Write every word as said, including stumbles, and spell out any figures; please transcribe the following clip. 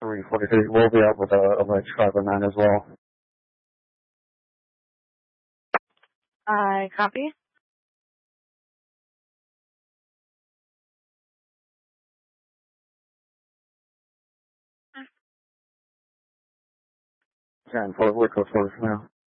three forty-three. We'll be out with a, a ledge five oh nine as well. I copy. ten four, we're close orders now.